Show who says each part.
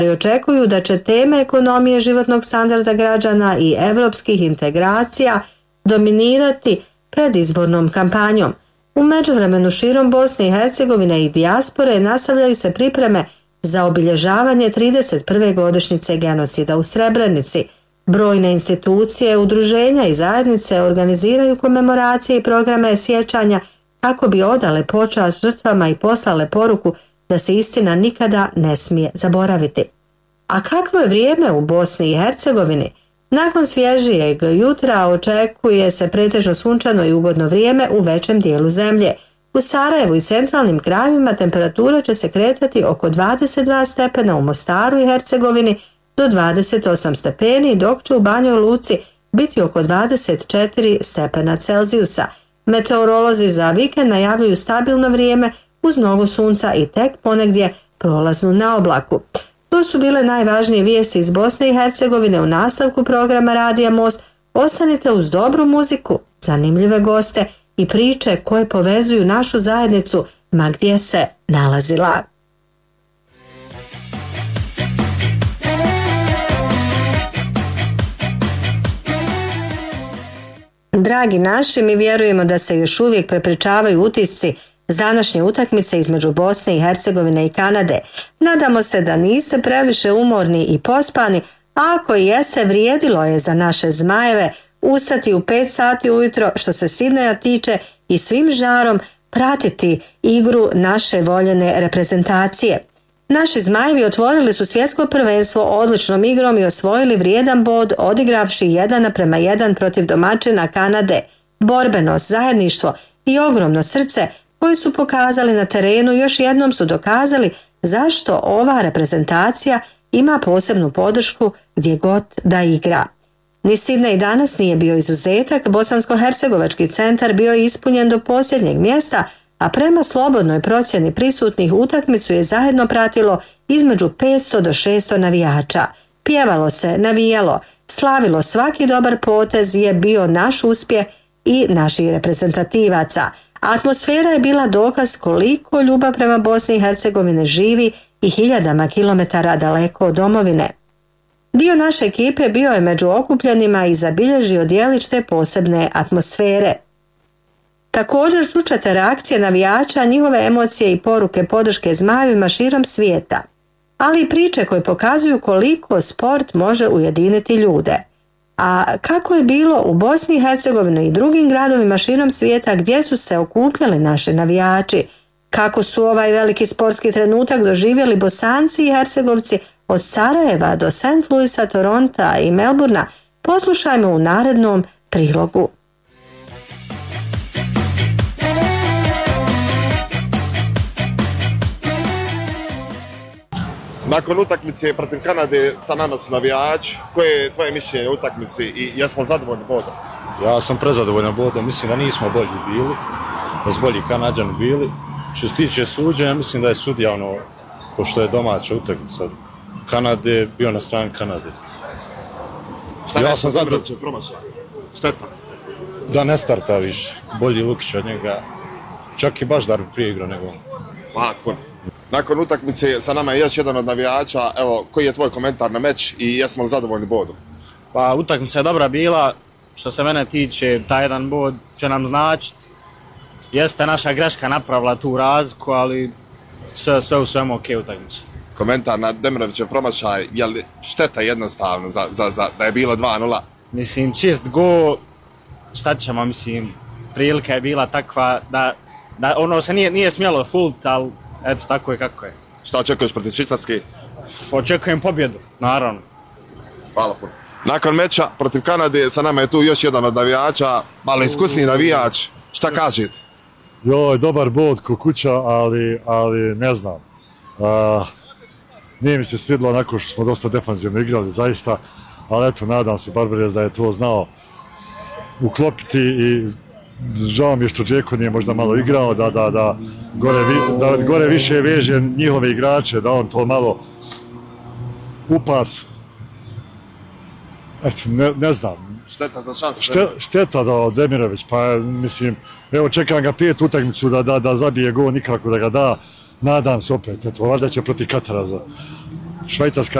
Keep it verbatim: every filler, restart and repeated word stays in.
Speaker 1: Očekuju da će teme ekonomije životnog standarda građana i evropskih integracija dominirati predizbornom kampanjom. U međuvremenu širom Bosne i Hercegovine i dijaspore nastavljaju se pripreme za obilježavanje trideset prve godišnjice genocida u Srebrenici. Brojne institucije, udruženja i zajednice organiziraju komemoracije i programe sjećanja kako bi odale počast žrtvama i poslale poruku da se istina nikada ne smije zaboraviti. A kakvo je vrijeme u Bosni i Hercegovini? Nakon svježijeg jutra očekuje se pretežno sunčano i ugodno vrijeme u većem dijelu zemlje. U Sarajevu i centralnim krajevima temperatura će se kretati oko dvadeset dva stepena, u Mostaru i Hercegovini do dvadeset osam stepeni, dok će u Banjoj Luci biti oko dvadeset četiri stepena Celzijusa. Meteorolozi za vikend najavljuju stabilno vrijeme uz mnogo sunca i tek ponegdje prolaznu na oblaku. To su bile najvažnije vijesti iz Bosne i Hercegovine. U nastavku programa Radija Most ostanite uz dobru muziku, zanimljive goste i priče koje povezuju našu zajednicu ma gdje se nalazila. Dragi naši, mi vjerujemo da se još uvijek prepričavaju utisci današnje utakmice između Bosne i Hercegovine i Kanade. Nadamo se da niste previše umorni i pospani, a ako i jeste, vrijedilo je za naše zmajeve ustati u pet sati ujutro što se Sidneja tiče i svim žarom pratiti igru naše voljene reprezentacije. Naši zmajevi otvorili su svjetsko prvenstvo odličnom igrom i osvojili vrijedan bod odigravši jedan naprema jedan protiv domaćina Kanade. Borbenost, zajedništvo i ogromno srce koji su pokazali na terenu još jednom su dokazali zašto ova reprezentacija ima posebnu podršku gdje god da igra. Ni Sidney danas nije bio izuzetak, Bosansko-hercegovački centar bio je ispunjen do posljednjeg mjesta, a prema slobodnoj procjeni prisutnih utakmicu je zajedno pratilo između petsto do šesto navijača. Pjevalo se, navijalo, slavilo, svaki dobar potez je bio naš uspjeh i naših reprezentativaca. Atmosfera je bila dokaz koliko ljubav prema Bosni i Hercegovine živi i hiljadama kilometara daleko od domovine. Dio naše ekipe bio je među okupljenima i zabilježio djelić te posebne atmosfere. Također čućete reakcije navijača, njihove emocije i poruke podrške zmajevima širom svijeta, ali i priče koje pokazuju koliko sport može ujediniti ljude. A kako je bilo u Bosni i Hercegovini i drugim gradovima širom svijeta gdje su se okupljali naši navijači, kako su ovaj veliki sportski trenutak doživjeli Bosanci i Hercegovci od Sarajeva do Saint Louisa, Toronta i Melburna, poslušajmo u narednom prilogu.
Speaker 2: Nakon utakmice protiv Kanade sa nama su navijači. Koje je tvoje mišljenje o utakmici i jesmo zadovoljni bodom?
Speaker 3: Ja sam prezadovoljan bodom, mislim da nismo bolji bili, da su bolji Kanađani bili. Što se tiče suđenja, mislim da je sudija ono, pošto je domaća utakmica Kanade, bio na strani Kanade.
Speaker 2: Šta ja sam zadovoljan? Šteta.
Speaker 3: Da ne starta više, bolji Lukić od njega. Čak i Baždar bi prije igrao nego on.
Speaker 2: Nakon. Nakon utakmice sa nama je još jedan od navijača. Evo, koji je tvoj komentar na meč i jesmo li zadovoljni bodom?
Speaker 4: Pa utakmica je dobra bila. Što se mene tiče, taj jedan bod će nam značiti. Jeste naša greška napravila tu razliku, ali sve, sve u svemu ok utakmica.
Speaker 2: Komentar na Demirovićev promašaj, je li šteta jednostavno za, za, za, da je bilo dva nula?
Speaker 4: Mislim, čist go, šta ćemo, mislim, prilika je bila takva da, da ono se nije, nije smjelo fult, ali eto, tako je kako je.
Speaker 2: Šta očekuješ protiv Švicarske?
Speaker 4: Očekujem pobjedu, naravno.
Speaker 2: Hvala puno. Nakon meča protiv Kanade sa nama je tu još jedan od navijača, malo iskusni navijač. Šta kažete?
Speaker 5: Joj, dobar bod ko kuća, ali, ali ne znam. Uh, nije mi se svidlo onako što smo dosta defanzivno igrali, zaista. Ali eto, nadam se Barbarez da je to znao uklopiti i žao mi je što Džeko nije možda malo igrao, da, da, da, gore, da gore više veže njihove igrače, da on to malo upas. Eto, ne, ne znam.
Speaker 2: Šteta za šansu.
Speaker 5: Šte, šteta da Demirović, pa mislim, evo čekam ga pet utakmicu da, da, da zabije gol, nikako da ga da. Nadam se opet, eto, valjda će protiv Katara za Švajcarska